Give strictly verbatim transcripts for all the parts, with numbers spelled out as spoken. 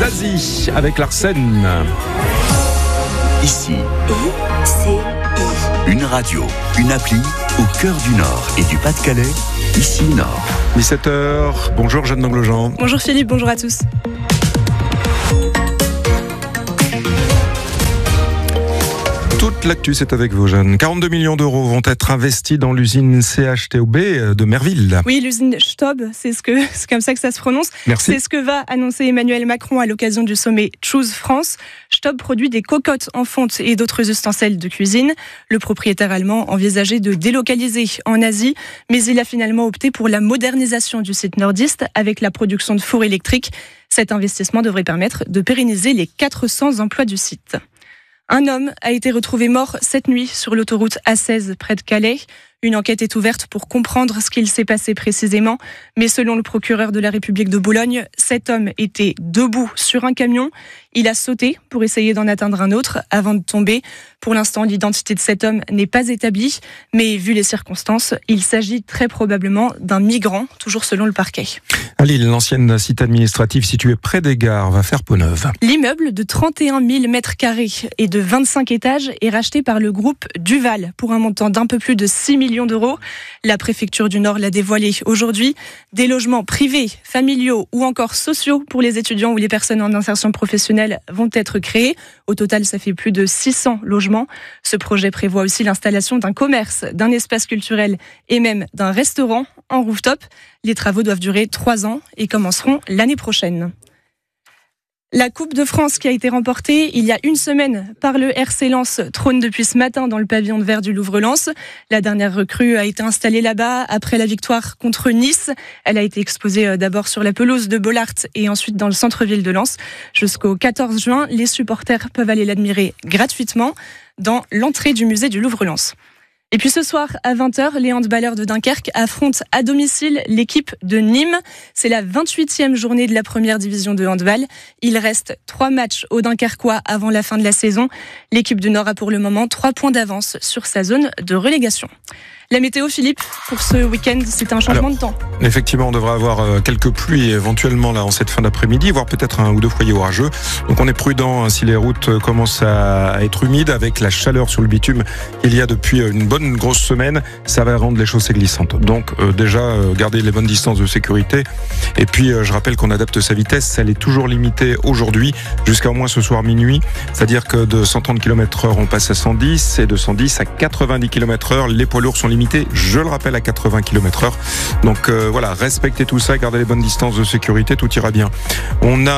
Zazie avec Larsen. Ici, I C I. une radio, une appli au cœur du Nord et du Pas-de-Calais, ici Nord. dix-sept heures, bonjour Jeanne d'Anglejean. Bonjour Philippe, bonjour à tous. Toute l'actu, c'est avec vous, Jeanne. quarante-deux millions d'euros vont être investis dans l'usine C H T O B de Merville. Oui, l'usine Stob, c'est, ce que, c'est comme ça que ça se prononce. Merci. C'est ce que va annoncer Emmanuel Macron à l'occasion du sommet Choose France. Stob produit des cocottes en fonte et d'autres ustensiles de cuisine. Le propriétaire allemand envisageait de délocaliser en Asie, mais il a finalement opté pour la modernisation du site nordiste avec la production de fours électriques. Cet investissement devrait permettre de pérenniser les quatre cents emplois du site. Un homme a été retrouvé mort cette nuit sur l'autoroute A seize près de Calais. Une enquête est ouverte pour comprendre ce qu'il s'est passé précisément. Mais selon le procureur de la République de Boulogne, cet homme était debout sur un camion. Il a sauté pour essayer d'en atteindre un autre avant de tomber. Pour l'instant, l'identité de cet homme n'est pas établie. Mais vu les circonstances, il s'agit très probablement d'un migrant, toujours selon le parquet. À Lille, l'ancienne cité administrative située près des gares va faire peau neuve. L'immeuble de trente et un mille mètres carrés et de vingt-cinq étages est racheté par le groupe Duval pour un montant d'un peu plus de six millions d'euros. La préfecture du Nord l'a dévoilé aujourd'hui. Des logements privés, familiaux ou encore sociaux pour les étudiants ou les personnes en insertion professionnelle vont être créés. Au total, ça fait plus de six cents logements. Ce projet prévoit aussi l'installation d'un commerce, d'un espace culturel et même d'un restaurant en rooftop. Les travaux doivent durer trois ans et commenceront l'année prochaine. La Coupe de France qui a été remportée il y a une semaine par le R C Lens trône depuis ce matin dans le pavillon de verre du Louvre-Lens. La dernière recrue a été installée là-bas après la victoire contre Nice. Elle a été exposée d'abord sur la pelouse de Bollaert et ensuite dans le centre-ville de Lens. Jusqu'au quatorze juin, les supporters peuvent aller l'admirer gratuitement dans l'entrée du musée du Louvre-Lens. Et puis ce soir, à vingt heures, les handballeurs de Dunkerque affrontent à domicile l'équipe de Nîmes. C'est la vingt-huitième journée de la première division de handball. Il reste trois matchs aux Dunkerquois avant la fin de la saison. L'équipe du Nord a pour le moment trois points d'avance sur sa zone de relégation. La météo, Philippe, pour ce week-end, c'est un changement Alors, de temps. Effectivement, on devrait avoir quelques pluies éventuellement là en cette fin d'après-midi, voire peut-être un ou deux foyers orageux. Donc on est prudent si les routes commencent à être humides avec la chaleur sur le bitume qu'il y a depuis une bonne grosse semaine. Ça va rendre les chaussées glissantes. Donc euh, déjà, euh, garder les bonnes distances de sécurité. Et puis, euh, je rappelle qu'on adapte sa vitesse. Elle est toujours limitée aujourd'hui jusqu'à au moins ce soir minuit. C'est-à-dire que de cent trente kilomètres heure, on passe à cent dix et de cent dix à quatre-vingt-dix kilomètres heure. Les poids lourds sont limité, je le rappelle, à quatre-vingts kilomètres heure. Donc euh, voilà, respectez tout ça, gardez les bonnes distances de sécurité, tout ira bien. On a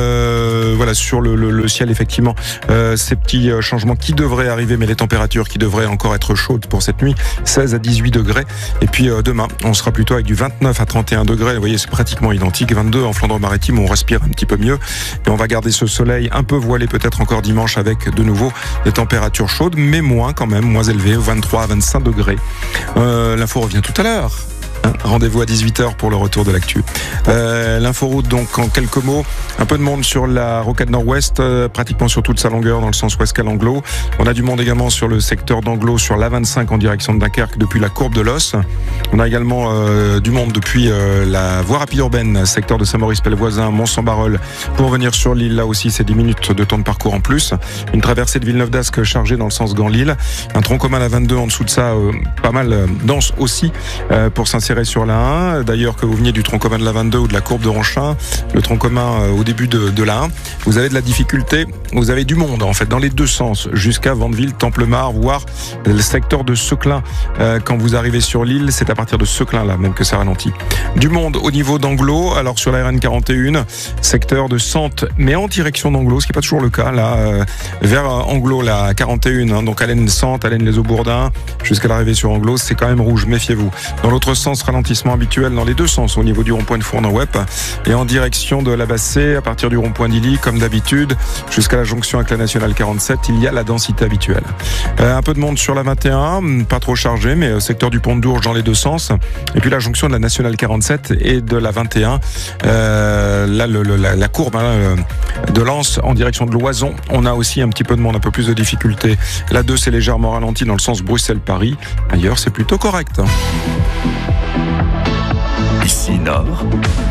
euh, voilà sur le, le, le ciel effectivement euh, ces petits changements qui devraient arriver, mais les températures qui devraient encore être chaudes pour cette nuit, seize à dix-huit degrés. Et puis euh, demain, on sera plutôt avec du vingt-neuf à trente et un degrés. Vous voyez, c'est pratiquement identique. vingt-deux en Flandre-Maritime, où on respire un petit peu mieux. Et on va garder ce soleil un peu voilé peut-être encore dimanche avec de nouveau des températures chaudes, mais moins quand même, moins élevées, vingt-trois à vingt-cinq degrés. Euh, l'info revient tout à l'heure. Hein, rendez-vous à dix-huit heures pour le retour de l'actu. Euh, L'inforoute, donc, en quelques mots. Un peu de monde sur la rocade nord-ouest, euh, pratiquement sur toute sa longueur, dans le sens ouest Calanglo. On a du monde également sur le secteur d'Anglo, sur l'A vingt-cinq en direction de Dunkerque, depuis la courbe de l'Os. On a également euh, du monde depuis euh, la voie rapide urbaine, secteur de Saint-Maurice-Pellevoisin, Mont-Saint-Barreul, pour venir sur l'île. Là aussi, c'est dix minutes de temps de parcours en plus. Une traversée de Villeneuve-d'Ascq chargée dans le sens Gand-Lille. Un tronc commun à vingt-deux en dessous de ça, euh, pas mal euh, dense aussi, euh, pour s'insérer sur la un. D'ailleurs, que vous veniez du tronc commun de la vingt-deux ou de la courbe de Ronchin, le tronc commun euh, au début de, de la un, vous avez de la difficulté, vous avez du monde en fait dans les deux sens, jusqu'à Vandeville, Templemar, voire le secteur de Seclin. Euh, quand vous arrivez sur l'île, c'est à partir de Seclin là même que ça ralentit. Du monde au niveau d'Anglo, alors sur la R N quarante et un, secteur de Sante, mais en direction d'Anglo, ce qui n'est pas toujours le cas, là, euh, vers Anglo, la quarante et un, hein, donc Allen-Sante, Allen-les-Eaux-Bourdins, jusqu'à l'arrivée sur Anglo, c'est quand même rouge, méfiez-vous. Dans l'autre sens, ralentissement habituel dans les deux sens, au niveau du rond-point de Fournes-Wep, et en direction de la Bassée, à partir du rond-point d'Illy, comme d'habitude, jusqu'à la jonction avec la nationale quarante-sept, il y a la densité habituelle. Euh, un peu de monde sur la vingt et un, pas trop chargé, mais euh, secteur du pont de Dourges dans les deux sens, et puis la jonction de la nationale quarante-sept et de la vingt et un, euh, là, le, le, la, la courbe hein, de Lens en direction de l'Oison, on a aussi un petit peu de monde, un peu plus de difficultés. La deux, c'est légèrement ralenti dans le sens Bruxelles-Paris, ailleurs c'est plutôt correct. Ici Nord.